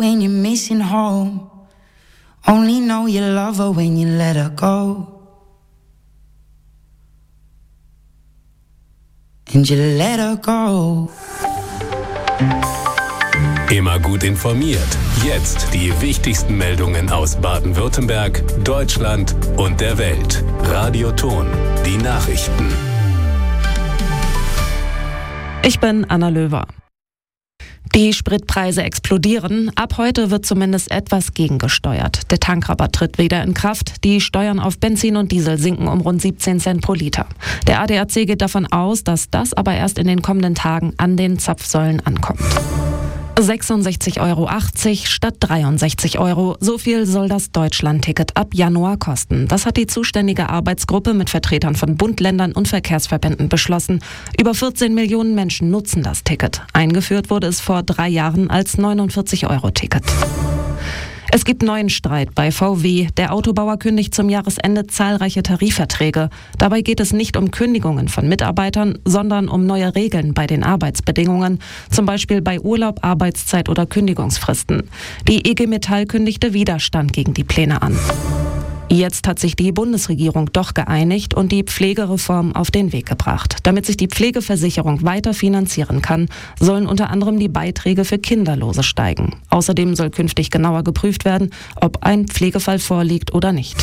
when you're missing home. Only know you love her when you let her go. And you let her go. Immer gut informiert. Jetzt die wichtigsten Meldungen aus Baden-Württemberg, Deutschland und der Welt. Radio Ton, die Nachrichten. Ich bin Anna Löwer. Die Spritpreise explodieren. Ab heute wird zumindest etwas gegengesteuert. Der Tankrabatt tritt wieder in Kraft. Die Steuern auf Benzin und Diesel sinken um rund 17 Cent pro Liter. Der ADAC geht davon aus, dass das aber erst in den kommenden Tagen an den Zapfsäulen ankommt. 66,80 € statt 63 €. So viel soll das Deutschland-Ticket ab Januar kosten. Das hat die zuständige Arbeitsgruppe mit Vertretern von Bund, Ländern und Verkehrsverbänden beschlossen. Über 14 Millionen Menschen nutzen das Ticket. Eingeführt wurde es vor 3 Jahren als 49-Euro-Ticket. Es gibt neuen Streit bei VW. Der Autobauer kündigt zum Jahresende zahlreiche Tarifverträge. Dabei geht es nicht um Kündigungen von Mitarbeitern, sondern um neue Regeln bei den Arbeitsbedingungen, zum Beispiel bei Urlaub, Arbeitszeit oder Kündigungsfristen. Die IG Metall kündigte Widerstand gegen die Pläne an. Jetzt hat sich die Bundesregierung doch geeinigt und die Pflegereform auf den Weg gebracht. Damit sich die Pflegeversicherung weiter finanzieren kann, sollen unter anderem die Beiträge für Kinderlose steigen. Außerdem soll künftig genauer geprüft werden, ob ein Pflegefall vorliegt oder nicht.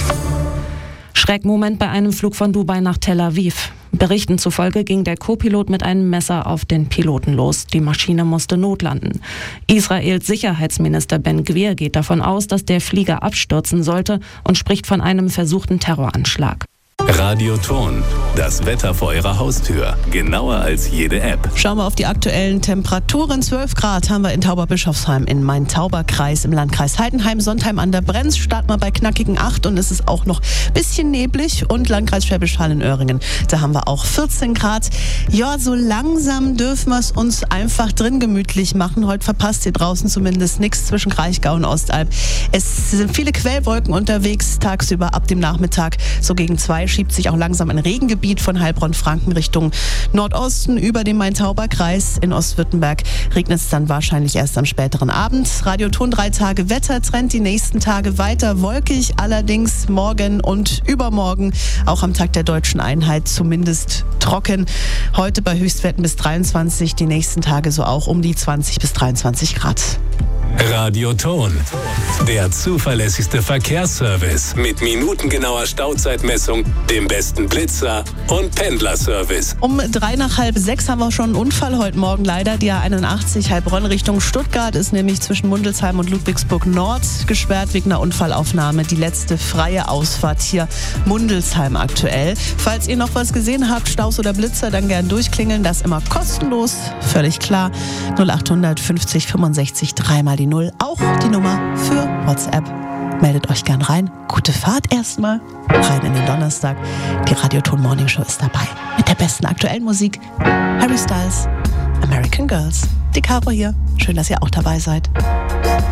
Schreckmoment bei einem Flug von Dubai nach Tel Aviv. Berichten zufolge ging der Co-Pilot mit einem Messer auf den Piloten los. Die Maschine musste notlanden. Israels Sicherheitsminister Ben Gvir geht davon aus, dass der Flieger abstürzen sollte und spricht von einem versuchten Terroranschlag. Radio Ton, das Wetter vor Ihrer Haustür. Genauer als jede App. Schauen wir auf die aktuellen Temperaturen. 12 Grad haben wir in Tauberbischofsheim, in Main-Tauber-Kreis, im Landkreis Heidenheim, Sontheim an der Brenz. Starten wir bei knackigen 8 und es ist auch noch ein bisschen neblig. Und Landkreis Schwäbisch Hall in Öhringen, da haben wir auch 14 Grad. Ja, so langsam dürfen wir es uns einfach drin gemütlich machen. Heute verpasst ihr draußen zumindest nichts zwischen Kraichgau und Ostalb. Es sind viele Quellwolken unterwegs, tagsüber ab dem Nachmittag so gegen 2 schiebt sich auch langsam ein Regengebiet von Heilbronn-Franken Richtung Nordosten über den Main-Tauber-Kreis. In Ostwürttemberg regnet es dann wahrscheinlich erst am späteren Abend. Radio Ton 3 Tage Wettertrend, die nächsten Tage weiter wolkig, allerdings morgen und übermorgen auch am Tag der Deutschen Einheit zumindest trocken. Heute bei Höchstwerten bis 23, die nächsten Tage so auch um die 20 bis 23 Grad. Radio Ton, der zuverlässigste Verkehrsservice mit minutengenauer Stauzeitmessung, dem besten Blitzer und Pendlerservice. Um 5:03 haben wir schon einen Unfall heute Morgen leider. Die A81 Heilbronn Richtung Stuttgart ist nämlich zwischen Mundelsheim und Ludwigsburg Nord gesperrt wegen einer Unfallaufnahme. Die letzte freie Ausfahrt hier Mundelsheim aktuell. Falls ihr noch was gesehen habt, Staus oder Blitzer, dann gern durchklingeln. Das immer kostenlos, völlig klar. 0800 50 65 3 mal die 0. Auch die Nummer für WhatsApp. Meldet euch gern rein. Gute Fahrt erstmal. Rein in den Donnerstag. Die Radio Ton Morning Show ist dabei. Mit der besten aktuellen Musik. Harry Styles, American Girls. Die Caro hier. Schön, dass ihr auch dabei seid.